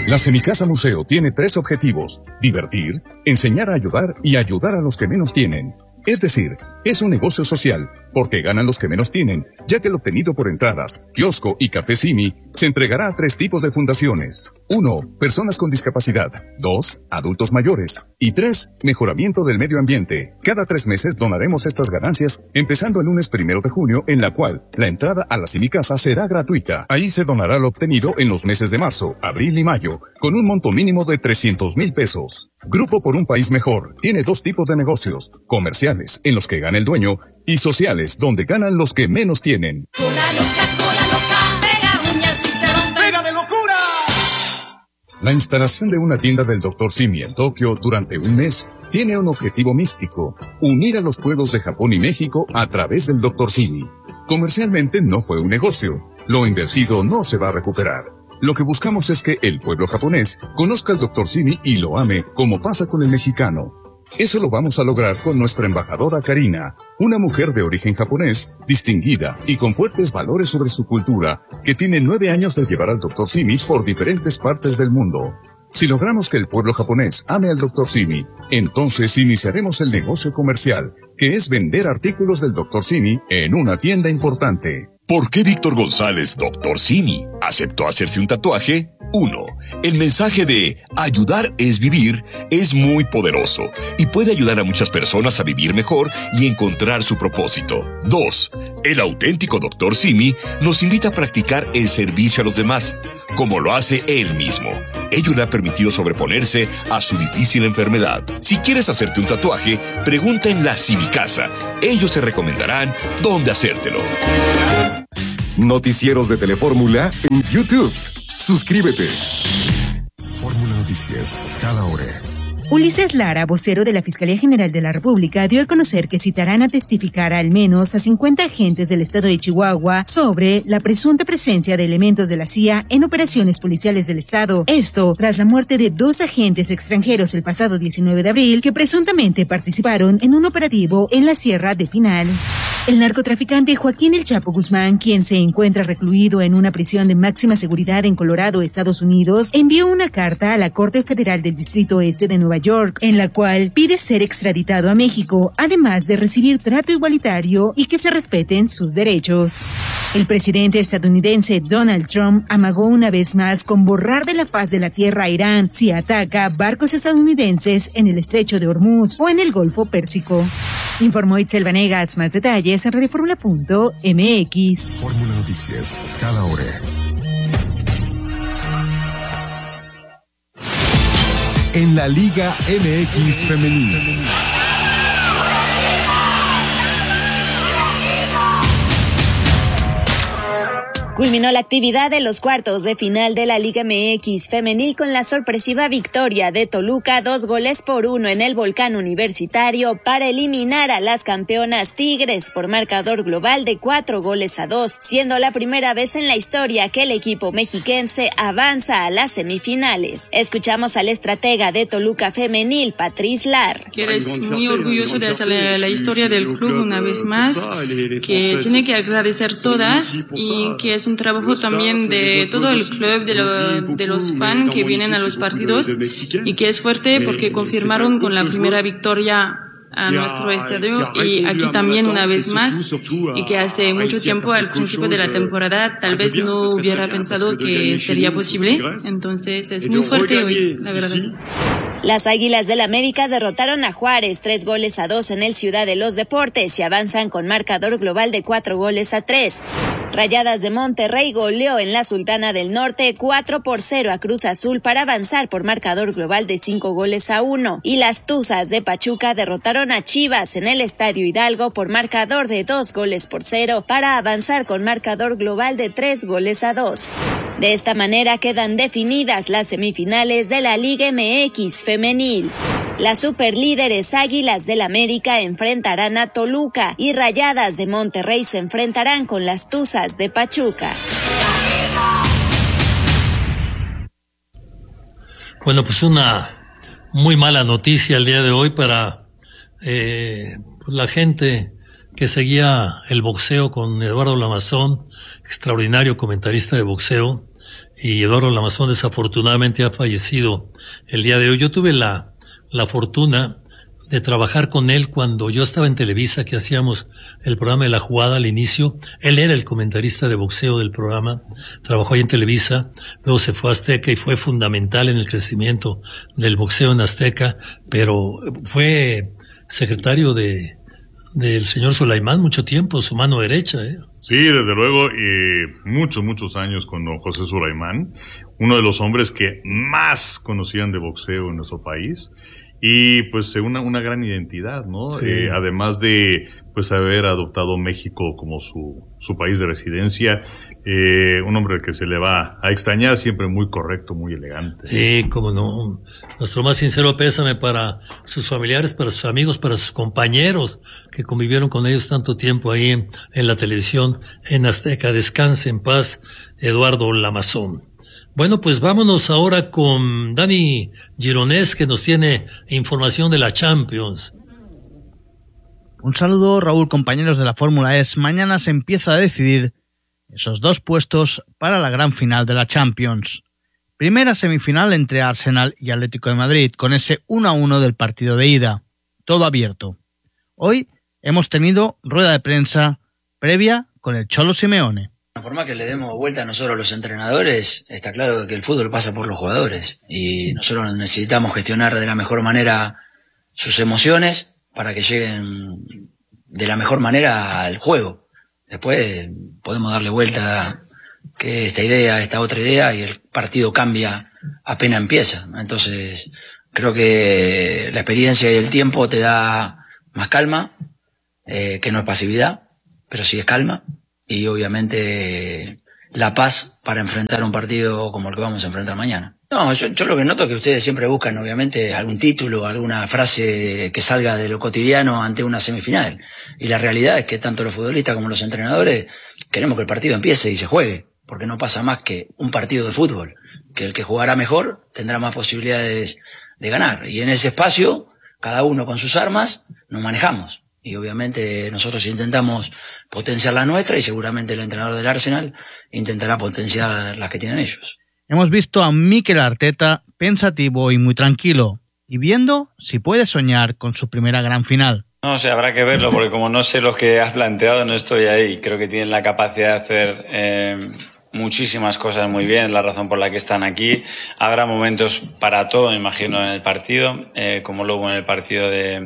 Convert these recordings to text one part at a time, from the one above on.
La Semicasa Museo tiene 3 objetivos: divertir, enseñar a ayudar y ayudar a los que menos tienen. Es decir, es un negocio social, porque ganan los que menos tienen, ya que el obtenido por entradas, kiosco y café Simi se entregará a 3 tipos de fundaciones. 1. Personas con discapacidad. 2. Adultos mayores. Y 3. Mejoramiento del medio ambiente. Cada 3 meses donaremos estas ganancias, empezando el lunes 1 de junio, en la cual la entrada a la Semicasa será gratuita. Ahí se donará lo obtenido en los meses de marzo, abril y mayo, con un monto mínimo de 300,000 pesos. Grupo por un País Mejor tiene 2 tipos de negocios: comerciales, en los que gana el dueño, y sociales, donde ganan los que menos tienen. Cola loca, pega uñas y se rompe. ¡Pega de locura! La instalación de una tienda del Dr. Simi en Tokio durante un mes tiene un objetivo místico: unir a los pueblos de Japón y México a través del Dr. Simi. Comercialmente no fue un negocio. Lo invertido no se va a recuperar. Lo que buscamos es que el pueblo japonés conozca al Dr. Simi y lo ame, como pasa con el mexicano. Eso lo vamos a lograr con nuestra embajadora Karina, una mujer de origen japonés, distinguida y con fuertes valores sobre su cultura, que tiene 9 años de llevar al Dr. Simi por diferentes partes del mundo. Si logramos que el pueblo japonés ame al Dr. Simi, entonces iniciaremos el negocio comercial, que es vender artículos del Dr. Simi en una tienda importante. ¿Por qué Víctor González, Dr. Simi, aceptó hacerse un tatuaje? 1. El mensaje de ayudar es vivir es muy poderoso y puede ayudar a muchas personas a vivir mejor y encontrar su propósito. 2. El auténtico Dr. Simi nos invita a practicar el servicio a los demás, como lo hace él mismo. Ello le ha permitido sobreponerse a su difícil enfermedad. Si quieres hacerte un tatuaje, pregunta en la Semicasa. Ellos te recomendarán dónde hacértelo. Noticieros de Telefórmula en YouTube. Suscríbete. Fórmula Noticias, cada hora. Ulises Lara, vocero de la Fiscalía General de la República, dio a conocer que citarán a testificar al menos a 50 agentes del estado de Chihuahua sobre la presunta presencia de elementos de la CIA en operaciones policiales del estado. Esto tras la muerte de 2 agentes extranjeros el pasado 19 de abril que presuntamente participaron en un operativo en la Sierra de Pinal. El narcotraficante Joaquín El Chapo Guzmán, quien se encuentra recluido en una prisión de máxima seguridad en Colorado, Estados Unidos, envió una carta a la Corte Federal del Distrito Este de Nueva York, en la cual pide ser extraditado a México, además de recibir trato igualitario y que se respeten sus derechos. El presidente estadounidense Donald Trump amagó una vez más con borrar de la faz de la tierra a Irán si ataca barcos estadounidenses en el estrecho de Hormuz o en el Golfo Pérsico. Informó Itzel Vanegas. Más detalles en radioformula.mx. Fórmula Noticias, cada hora. En la Liga MX Femenil. Culminó la actividad de los cuartos de final de la Liga MX Femenil con la sorpresiva victoria de Toluca 2-1 en el Volcán Universitario para eliminar a las campeonas Tigres por marcador global de 4-2, siendo la primera vez en la historia que el equipo mexiquense avanza a las semifinales. Escuchamos al estratega de Toluca Femenil, Patrice Lar. Que eres muy orgulloso de hacer la historia del club una vez más, que tiene que agradecer todas y que es un trabajo también de todo el club, de los fans que vienen a los partidos y que es fuerte porque confirmaron con la primera victoria a nuestro estadio y aquí también una vez más, y que hace mucho tiempo al principio de la temporada tal vez no hubiera pensado que sería posible. Entonces es muy fuerte hoy, la verdad. Las Águilas del América derrotaron a Juárez 3-2 en el Ciudad de los Deportes y avanzan con marcador global de 4-3. Rayadas de Monterrey goleó en la Sultana del Norte 4-0 a Cruz Azul para avanzar por marcador global de 5-1. Y las Tuzas de Pachuca derrotaron a Chivas en el Estadio Hidalgo por marcador de 2-0 para avanzar con marcador global de 3-2. De esta manera quedan definidas las semifinales de la Liga MX Femenil. Las superlíderes Águilas del América enfrentarán a Toluca y Rayadas de Monterrey se enfrentarán con las Tuzas de Pachuca. Bueno, pues una muy mala noticia el día de hoy para la gente que seguía el boxeo con Eduardo Lamazón, extraordinario comentarista de boxeo, y Eduardo Lamazón desafortunadamente ha fallecido el día de hoy. Yo tuve la fortuna de trabajar con él cuando yo estaba en Televisa, que hacíamos el programa de La Jugada al inicio. Él era el comentarista de boxeo del programa, trabajó ahí en Televisa, luego se fue a Azteca y fue fundamental en el crecimiento del boxeo en Azteca, pero fue secretario del señor Sulaimán mucho tiempo, su mano derecha, Sí, desde luego, muchos años con don José Sulaimán, uno de los hombres que más conocían de boxeo en nuestro país. Y pues una gran identidad, ¿no? Sí. Además de pues haber adoptado México como su país de residencia, un hombre que se le va a extrañar, siempre muy correcto, muy elegante. Sí, cómo no. Nuestro más sincero pésame para sus familiares, para sus amigos, para sus compañeros que convivieron con ellos tanto tiempo ahí en la televisión, en Azteca. Descanse en paz, Eduardo Lamazón. Bueno, pues vámonos ahora con Dani Gironés, que nos tiene información de la Champions. Un saludo, Raúl, compañeros de la Fórmula E. Mañana se empieza a decidir esos 2 puestos para la gran final de la Champions. Primera semifinal entre Arsenal y Atlético de Madrid, con ese 1-1 del partido de ida. Todo abierto. Hoy hemos tenido rueda de prensa previa con el Cholo Simeone. Por más que le demos vuelta a nosotros los entrenadores, está claro que el fútbol pasa por los jugadores y nosotros necesitamos gestionar de la mejor manera sus emociones para que lleguen de la mejor manera al juego. Después podemos darle vuelta que esta idea, esta otra idea, y el partido cambia apenas empieza. Entonces creo que la experiencia y el tiempo te da más calma, que no es pasividad, pero sí es calma. Y obviamente la paz para enfrentar un partido como el que vamos a enfrentar mañana. No, yo lo que noto es que ustedes siempre buscan obviamente algún título, alguna frase que salga de lo cotidiano ante una semifinal. Y la realidad es que tanto los futbolistas como los entrenadores queremos que el partido empiece y se juegue, porque no pasa más que un partido de fútbol, que el que jugará mejor tendrá más posibilidades de ganar. Y en ese espacio, cada uno con sus armas, nos manejamos. Y obviamente nosotros intentamos potenciar la nuestra y seguramente el entrenador del Arsenal intentará potenciar las que tienen ellos. Hemos visto a Mikel Arteta pensativo y muy tranquilo, y viendo si puede soñar con su primera gran final. No sé, habrá que verlo, porque como no sé lo que has planteado, no estoy ahí. Creo que tienen la capacidad de hacer muchísimas cosas muy bien, la razón por la que están aquí. Habrá momentos para todo, me imagino, en el partido, como luego en el partido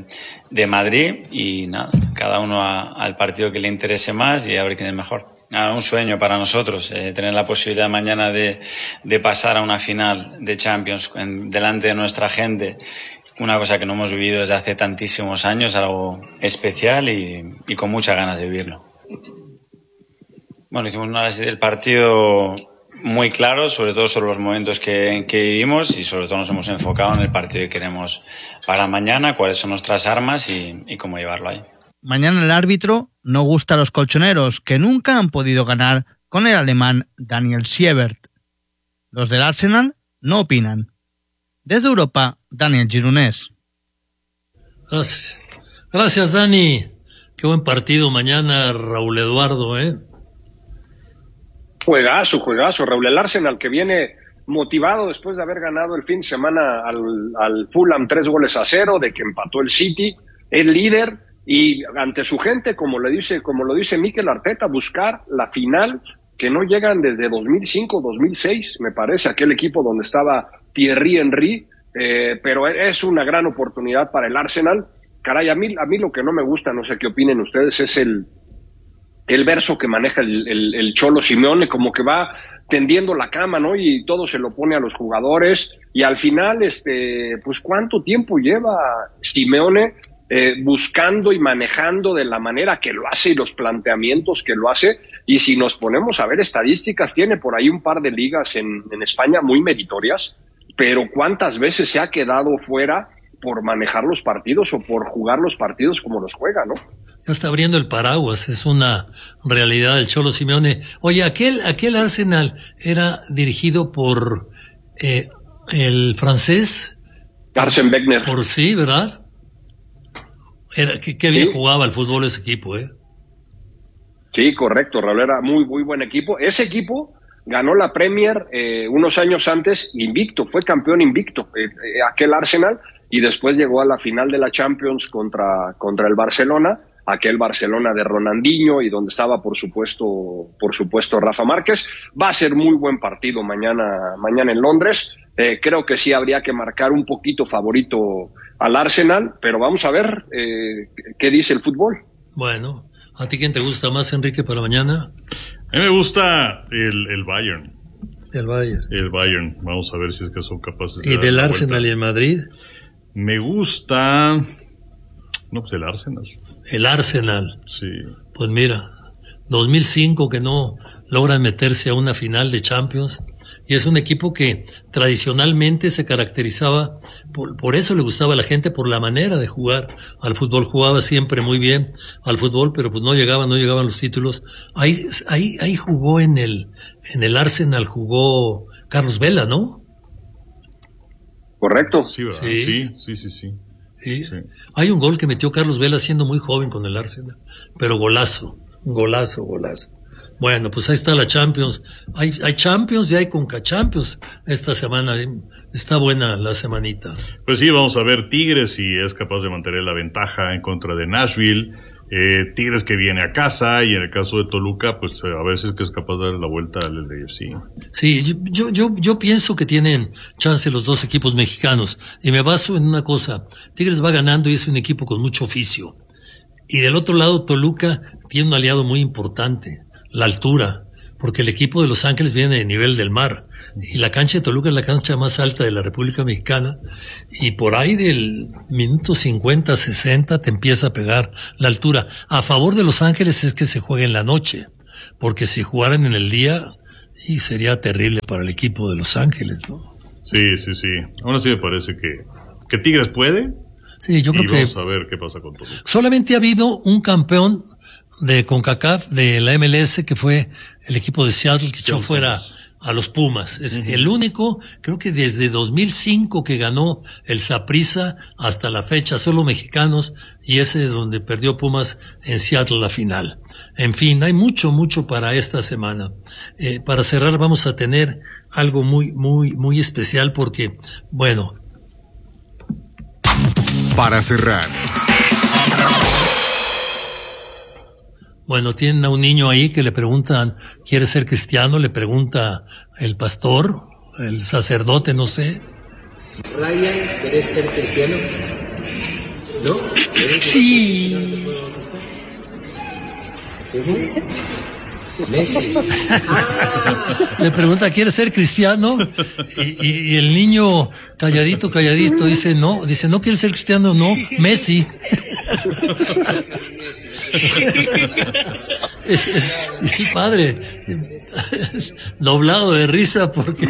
de Madrid, y nada, cada uno al partido que le interese más y a ver quién es mejor. Un sueño para nosotros, tener la posibilidad mañana de pasar a una final de Champions delante de nuestra gente, una cosa que no hemos vivido desde hace tantísimos años, algo especial y con muchas ganas de vivirlo. Bueno, hicimos un análisis del partido muy claro, sobre todo sobre los momentos que vivimos, y sobre todo nos hemos enfocado en el partido que queremos para mañana, cuáles son nuestras armas y cómo llevarlo ahí. Mañana el árbitro no gusta a los colchoneros, que nunca han podido ganar con el alemán Daniel Siebert. Los del Arsenal no opinan. Desde Europa, Daniel Gironés. Gracias, Dani. Qué buen partido mañana, Raúl Eduardo, Juegazo, Raúl. El Arsenal que viene motivado después de haber ganado el fin de semana al Fulham 3-0, de que empató el City, el líder, y ante su gente, como lo dice Mikel Arteta, buscar la final que no llegan desde 2005, 2006, me parece, aquel equipo donde estaba Thierry Henry, pero es una gran oportunidad para el Arsenal. Caray, a mí lo que no me gusta, no sé qué opinen ustedes, es el verso que maneja el Cholo Simeone, como que va tendiendo la cama, ¿no? Y todo se lo pone a los jugadores, y al final, pues ¿cuánto tiempo lleva Simeone buscando y manejando de la manera que lo hace y los planteamientos que lo hace? Y si nos ponemos a ver estadísticas, tiene por ahí un par de ligas en España muy meritorias, pero ¿cuántas veces se ha quedado fuera por manejar los partidos o por jugar los partidos como los juega, ¿no? Ya está abriendo el paraguas, es una realidad el Cholo Simeone. Oye, aquel Arsenal era dirigido por el francés Arsène Wenger. Por sí, ¿verdad? Qué bien jugaba el fútbol ese equipo, Sí, correcto, Raúl, era muy buen equipo. Ese equipo ganó la Premier unos años antes invicto, fue campeón invicto, aquel Arsenal, y después llegó a la final de la Champions contra el Barcelona, aquel Barcelona de Ronaldinho, y donde estaba por supuesto Rafa Márquez. Va a ser muy buen partido mañana en Londres. Creo que sí habría que marcar un poquito favorito al Arsenal, pero vamos a ver qué dice el fútbol. Bueno, ¿a ti quién te gusta más, Enrique, para mañana? A mí me gusta el Bayern. El Bayern. El Bayern. Vamos a ver si es que son capaces de ¿Y dar del la Arsenal vuelta. y el Madrid? Me gusta... No, pues el Arsenal. El Arsenal. Sí. Pues mira, 2005 que no logran meterse a una final de Champions, y es un equipo que tradicionalmente se caracterizaba, por eso le gustaba a la gente, por la manera de jugar al fútbol. Jugaba siempre muy bien al fútbol, pero pues no llegaban los títulos. Ahí jugó en el Arsenal, jugó Carlos Vela, ¿no? Correcto. Sí, ¿verdad? Sí. Sí. Sí. Hay un gol que metió Carlos Vela siendo muy joven con el Arsenal, pero golazo. Bueno, pues ahí está la Champions. Hay Champions y hay Conca Champions esta semana. Está buena la semanita. Pues sí, vamos a ver Tigres si es capaz de mantener la ventaja en contra de Nashville. Tigres que viene a casa, y en el caso de Toluca, pues a ver si es que es capaz de darle la vuelta al LAFC. Sí, yo pienso que tienen chance los dos equipos mexicanos, y me baso en una cosa: Tigres va ganando y es un equipo con mucho oficio, y del otro lado Toluca tiene un aliado muy importante, la altura, porque el equipo de Los Ángeles viene de nivel del mar, y la cancha de Toluca es la cancha más alta de la República Mexicana, y por ahí del minuto 50, 60 te empieza a pegar la altura. A favor de Los Ángeles es que se juegue en la noche, porque si jugaran en el día, y sería terrible para el equipo de Los Ángeles, ¿no? Sí. Aún así me parece que Tigres puede. Sí, yo creo que vamos a ver qué pasa con Toluca. solamente ha habido un campeón de CONCACAF de la MLS, que fue el equipo de Seattle, que echó fuera a los Pumas. Es el único, creo que desde 2005 que ganó el Saprissa hasta la fecha, solo mexicanos, y ese donde perdió Pumas en Seattle la final. En fin, hay mucho para esta semana. Para cerrar vamos a tener algo muy especial, porque, bueno. Para cerrar. Bueno, tienen a un niño ahí que le preguntan, ¿quiere ser cristiano? Le pregunta el pastor, el sacerdote, no sé. Ryan, ¿querés ser cristiano? ¿No? Sí. Messi. Le pregunta, ¿quiere ser cristiano? Y el niño calladito dice, no quiere ser cristiano, no, Messi. Es el padre doblado de risa porque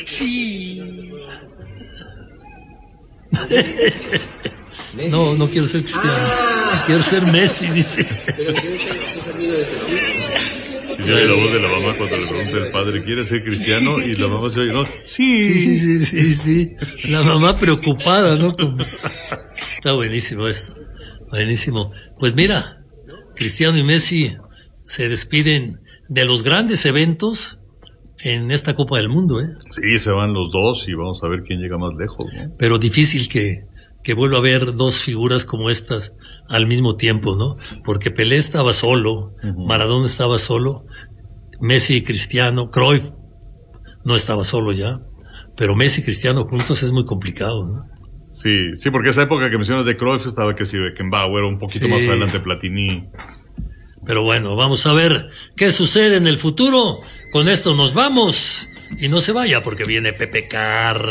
no quiero ser cristiano, quiero ser Messi, dice. Pero ¿sos amigo de Jesús? Y se oye la voz de la mamá cuando le pregunta el padre, ¿quiere ser cristiano? Y la mamá se oye, ¿no? Sí. La mamá preocupada, ¿no? Está buenísimo esto. Buenísimo. Pues mira, Cristiano y Messi se despiden de los grandes eventos en esta Copa del Mundo, ¿eh? Sí, se van los dos y vamos a ver quién llega más lejos, ¿no? Pero difícil que vuelva a haber dos figuras como estas al mismo tiempo, ¿no? Porque Pelé estaba solo, Maradona estaba solo, Messi y Cristiano, Cruyff no estaba solo ya, pero Messi y Cristiano juntos es muy complicado, ¿no? Sí, porque esa época que mencionas de Cruyff estaba que si Beckenbauer, un poquito más adelante Platini. Pero bueno, vamos a ver qué sucede en el futuro. Con esto nos vamos. Y no se vaya porque viene Pepe Carr.